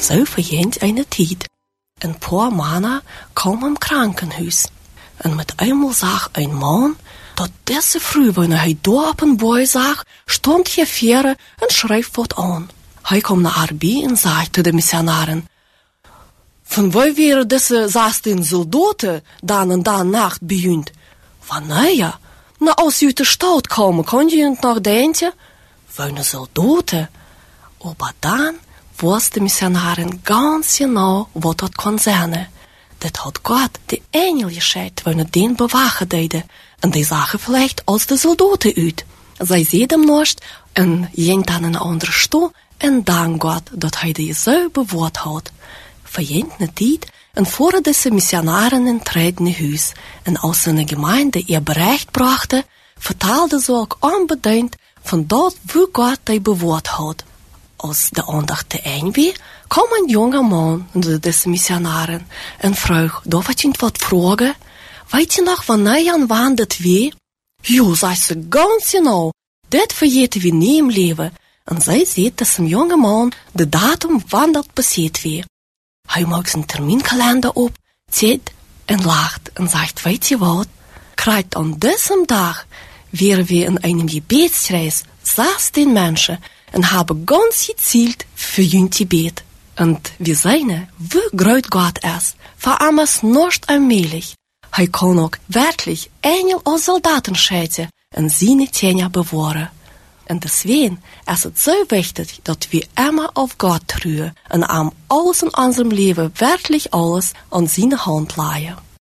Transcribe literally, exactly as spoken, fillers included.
Zo verging een tijd. Een paar mannen kwamen im Krankenhuis. En met eenmaal zag een man dat deze vrouw, wanneer hij door op een boy zag, stond hier verre en schreef wat aan. Hij kwam naar haar bij en zei tegen de missionaren: Van waar waren deze zestien soldaten dan en dan nacht bejunt? Van nee ja, nou als u uit de stad komen, kon je het nog denken? Van soldaten. Maar dan wist de missionaren ganz genau wat dat kon zijn. Dat had God de engel geschickt, wanneer den bewaken deden. En die zagen vielleicht als de soldaten uit. Zij zeiden hem nooit en ging dan in een andere stoel en dank God dat hij die zo bewoord had. Verjent een tijd en voor deze missionaren in het huis en als ze een gemeinde ihr bericht brachten, vertaalden ze ook onbeduid van dat hoe God die bewoord had. Als de aandacht te eng was, kwam een jonge man naar deze missionaren en vroeg, darf ik je wat vragen? Weet je nog wanneer en wanneer dat was? Jo, zei ze ganz genau, dat vergeten we niet im leven. En zij zei dat een jonge man de datum wanneer dat passiert was. Hij maakt zijn termijnkalender op, zit en lacht en zegt, weet je wat? Krijgt aan deze dag waren we in een gebetsreis zestien mensen en hebben ganz gezielt voor hun gebed. En we zijn, wie groot God is, voor alles nooit onmogelijk. Hij kon ook werkelijk engel als soldaten schieten en zijn tijden bewaren. En deswegen is het zo wichtig dat we immer auf Gott truhen en aan alles in unserem Leben wirklich alles an seine Hand leihen.